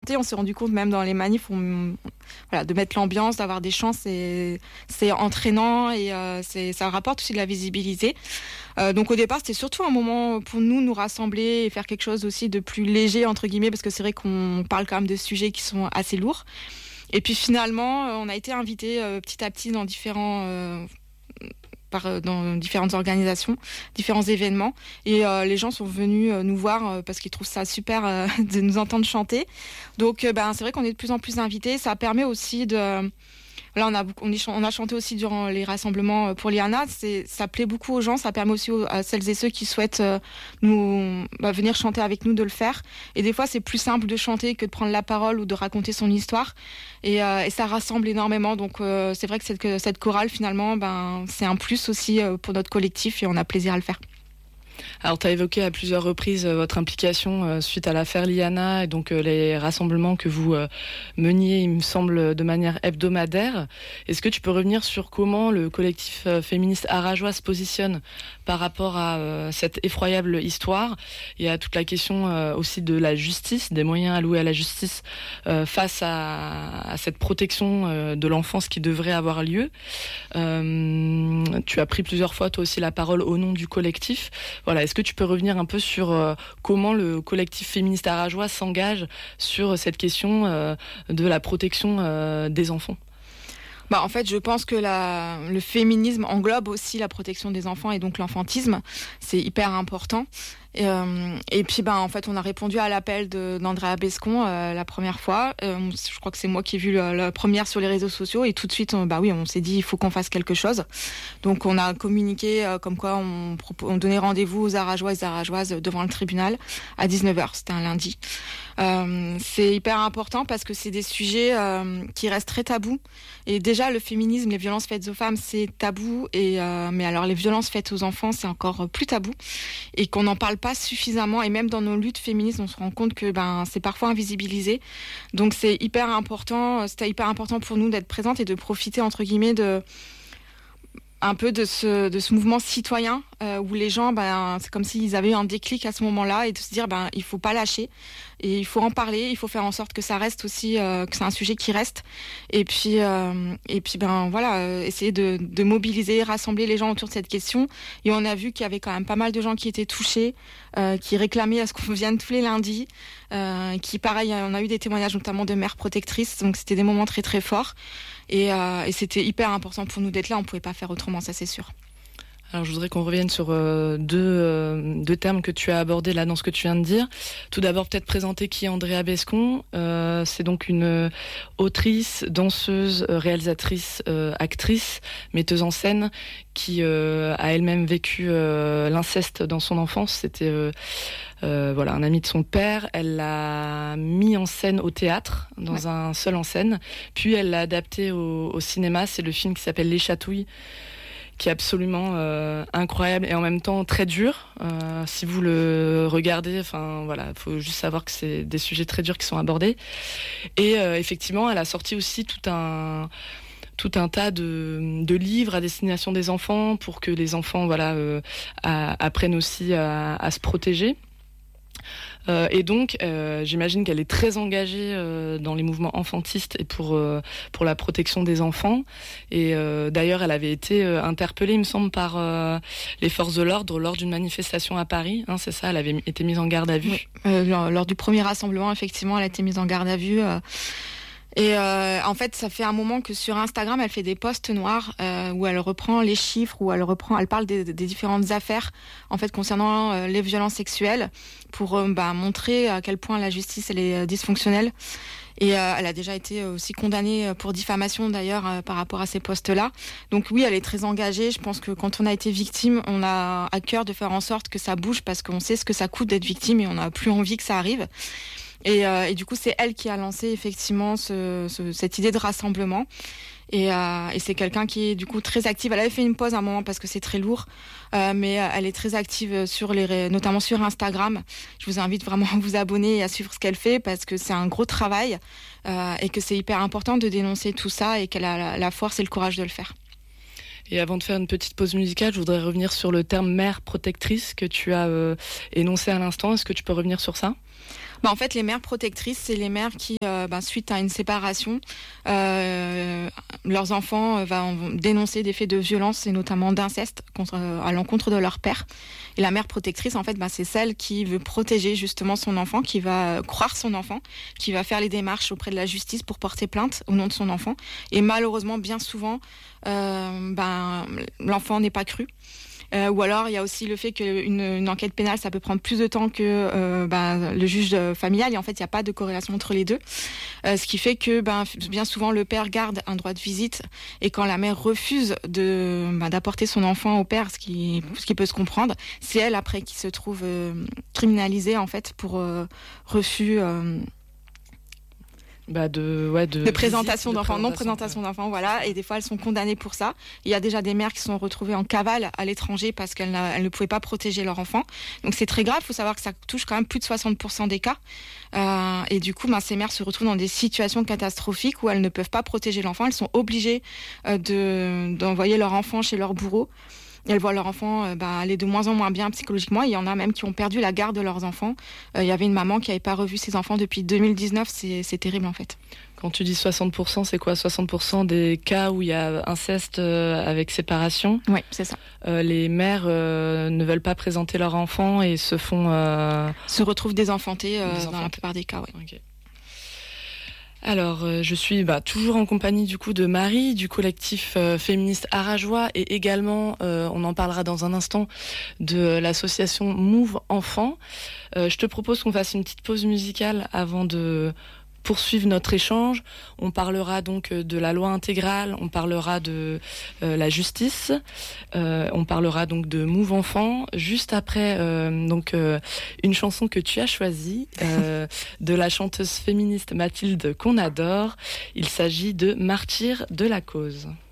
chanter. On s'est rendu compte même dans les manifs, voilà, de mettre l'ambiance, d'avoir des chants, c'est entraînant et ça rapporte aussi de la visibilité. Donc au départ, c'était surtout un moment pour nous rassembler et faire quelque chose aussi de plus léger, entre guillemets, parce que c'est vrai qu'on parle quand même de sujets qui sont assez lourds. Et puis finalement, on a été invités petit à petit dans dans différentes organisations, différents événements. Et les gens sont venus nous voir parce qu'ils trouvent ça super de nous entendre chanter. Donc c'est vrai qu'on est de plus en plus invités. Ça permet aussi de... Là, on a chanté aussi durant les rassemblements pour Liana. Ça plaît beaucoup aux gens. Ça permet aussi à celles et ceux qui souhaitent venir chanter avec nous de le faire. Et des fois, c'est plus simple de chanter que de prendre la parole ou de raconter son histoire. Et ça rassemble énormément. Donc, c'est vrai que cette chorale, finalement, c'est un plus aussi pour notre collectif et on a plaisir à le faire. Alors, tu as évoqué à plusieurs reprises votre implication suite à l'affaire Liana et donc les rassemblements que vous meniez, il me semble, de manière hebdomadaire. Est-ce que tu peux revenir sur comment le collectif féministe Arajois se positionne par rapport à cette effroyable histoire et à toute la question aussi de la justice, des moyens alloués à la justice face à cette protection de l'enfance qui devrait avoir lieu. Tu as pris plusieurs fois, toi aussi, la parole au nom du collectif. Voilà, est-ce que tu peux revenir un peu sur comment le collectif féministe arajois s'engage sur cette question de la protection des enfants ? En fait, je pense que le féminisme englobe aussi la protection des enfants et donc l'enfantisme. C'est hyper important. Et puis, en fait, on a répondu à l'appel d'Andrea Bescon la première fois. Je crois que c'est moi qui ai vu la première sur les réseaux sociaux. Et tout de suite, on s'est dit, il faut qu'on fasse quelque chose. Donc, on a communiqué comme quoi on donnait rendez-vous aux Arajois et Arajoises devant le tribunal à 19h. C'était un lundi. C'est hyper important parce que c'est des sujets qui restent très tabous. Et déjà, le féminisme, les violences faites aux femmes, c'est tabou. Mais alors, les violences faites aux enfants, c'est encore plus tabou. Et qu'on n'en parle pas suffisamment. Et même dans nos luttes féministes, on se rend compte que c'est parfois invisibilisé. Donc, c'est hyper important. C'était hyper important pour nous d'être présentes et de profiter, entre guillemets, un peu de ce mouvement citoyen où les gens, c'est comme s'ils avaient eu un déclic à ce moment-là et de se dire, il faut pas lâcher et il faut en parler, il faut faire en sorte que ça reste aussi, que c'est un sujet qui reste. Et puis voilà, essayer de mobiliser, rassembler les gens autour de cette question. Et on a vu qu'il y avait quand même pas mal de gens qui étaient touchés, qui réclamaient à ce qu'on vienne tous les lundis, qui, pareil, on a eu des témoignages notamment de mères protectrices, donc c'était des moments très très forts. Et c'était hyper important pour nous d'être là, on pouvait pas faire autrement, ça c'est sûr. Alors je voudrais qu'on revienne sur deux termes que tu as abordés là dans ce que tu viens de dire. Tout d'abord peut-être présenter qui est Andrea Bescon. C'est donc une autrice, danseuse, réalisatrice, actrice, metteuse en scène qui a elle-même vécu l'inceste dans son enfance. C'était un ami de son père. Elle l'a mis en scène au théâtre, dans un seul en scène. Puis elle l'a adapté au cinéma. C'est le film qui s'appelle Les Chatouilles, qui est absolument incroyable et en même temps très dur. Si vous le regardez, faut juste savoir que c'est des sujets très durs qui sont abordés. Et effectivement, elle a sorti aussi tout un tas de livres à destination des enfants pour que les enfants apprennent aussi à se protéger. Et donc, j'imagine qu'elle est très engagée dans les mouvements enfantistes et pour la protection des enfants. Et d'ailleurs, elle avait été interpellée, il me semble, par les forces de l'ordre lors d'une manifestation à Paris. Hein, c'est ça, elle avait été mise en garde à vue. Oui. Lors du premier rassemblement, effectivement, elle a été mise en garde à vue. Et en fait, ça fait un moment que sur Instagram, elle fait des posts noirs où elle reprend les chiffres, elle parle des différentes affaires en fait concernant les violences sexuelles pour montrer à quel point la justice elle est dysfonctionnelle. Et elle a déjà été aussi condamnée pour diffamation d'ailleurs par rapport à ces posts-là. Donc oui, elle est très engagée. Je pense que quand on a été victime, on a à cœur de faire en sorte que ça bouge parce qu'on sait ce que ça coûte d'être victime et on n'a plus envie que ça arrive. Et du coup, c'est elle qui a lancé effectivement cette idée de rassemblement. Et c'est quelqu'un qui est du coup très active. Elle avait fait une pause à un moment parce que c'est très lourd, mais elle est très active notamment sur Instagram. Je vous invite vraiment à vous abonner et à suivre ce qu'elle fait parce que c'est un gros travail et que c'est hyper important de dénoncer tout ça et qu'elle a la force et le courage de le faire. Et avant de faire une petite pause musicale, je voudrais revenir sur le terme mère protectrice que tu as énoncé à l'instant. Est-ce que tu peux revenir sur ça ? En fait, les mères protectrices, c'est les mères qui, suite à une séparation, leurs enfants vont dénoncer des faits de violence et notamment d'inceste à l'encontre de leur père. Et la mère protectrice, en fait, c'est celle qui veut protéger justement son enfant, qui va croire son enfant, qui va faire les démarches auprès de la justice pour porter plainte au nom de son enfant. Et malheureusement, bien souvent, l'enfant n'est pas cru. Ou alors il y a aussi le fait qu'une enquête pénale ça peut prendre plus de temps que le juge familial, et en fait il n'y a pas de corrélation entre les deux, ce qui fait que bien souvent le père garde un droit de visite, et quand la mère refuse d'apporter son enfant au père, ce qui peut se comprendre, c'est elle après qui se trouve criminalisée en fait pour refus de présentation d'enfants, non présentation d'enfants, voilà. Et des fois, elles sont condamnées pour ça. Il y a déjà des mères qui sont retrouvées en cavale à l'étranger parce qu'elles ne pouvaient pas protéger leur enfant. Donc c'est très grave. Il faut savoir que ça touche quand même plus de 60% des cas. Et du coup, ces mères se retrouvent dans des situations catastrophiques où elles ne peuvent pas protéger l'enfant. Elles sont obligées d'envoyer leur enfant chez leur bourreau. Et elles voient leur enfant aller de moins en moins bien psychologiquement. Il y en a même qui ont perdu la garde de leurs enfants. Il y avait une maman qui n'avait pas revu ses enfants depuis 2019. C'est terrible en fait. Quand tu dis 60%, c'est quoi 60% des cas où il y a inceste avec séparation? Oui, c'est ça. Les mères ne veulent pas présenter leur enfant et se retrouvent désenfantées dans la plupart des cas, oui. Okay. Alors, je suis toujours en compagnie du coup de Marie, du collectif féministe Arajois, et également, on en parlera dans un instant, de l'association Move Enfants. Je te propose qu'on fasse une petite pause musicale avant de poursuivre notre échange. On parlera donc de la loi intégrale, on parlera de la justice, on parlera donc de Move Enfants, juste après une chanson que tu as choisie, de la chanteuse féministe Mathilde qu'on adore. Il s'agit de Martyr de la cause.